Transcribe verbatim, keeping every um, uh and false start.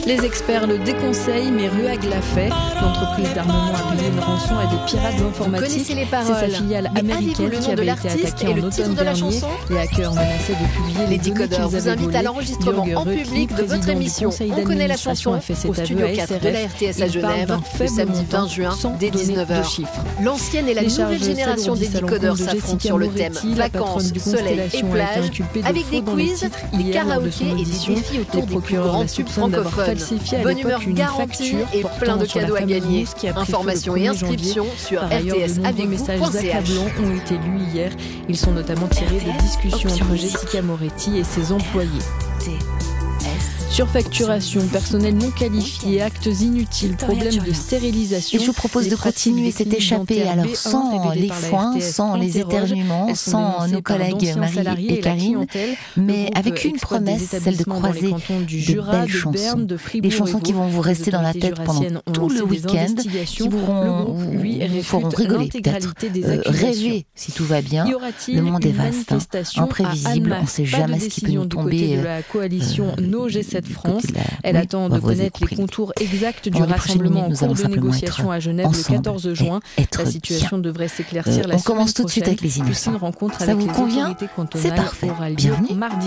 Les experts le déconseillent, mais Ruag l'a fait. L'entreprise d'armement a payé une rançon à des pirates informatiques. Vous les paroles. C'est sa filiale américaine qui avait été attaquée en automne dernier. Les hackers menaçaient de publier les, les données qu'ils avaient vous invite à l'enregistrement en public de votre émission. On connaît la chanson a fait cet au studio quatre de la R T S à Genève le samedi vingt juin dès dix-neuf heures. L'ancienne et la nouvelle génération des décodeurs s'affrontent sur le thème vacances, soleil et plage avec des quiz, des karaokés et des défis autour des plus grands tubes francophones. Bonne humeur garantie et plein de cadeaux à gagner. Informations et inscriptions sur r t s avec vous point c h. Ont été lus hier. Ils sont notamment tirés des discussions entre Jessica Moretti et ses employés. Surfacturation, personnel non qualifié, actes inutiles, problèmes de stérilisation. Et je vous propose de continuer cette échappée, alors sans les foins, sans les éternuements, sans nos collègues Marie et Karine, mais avec une promesse, celle de croiser des belles chansons, des chansons qui vont vous rester dans la tête pendant tout le week-end, qui vous feront rigoler peut-être, euh, rêver si tout va bien. Le monde est vaste, hein, imprévisible, on ne sait jamais ce qui peut nous tomber. De la coalition No G sept France. Elle oui, attend de connaître les contours exacts du rassemblement en cours de négociation à Genève le quatorze juin. La situation bien. devrait s'éclaircir euh, la semaine prochaine. On commence tout de suite avec les innocents. Une rencontre Ça avec vous les convient? autorités C'est cantonales parfait. aura lieu Bienvenue. mardi.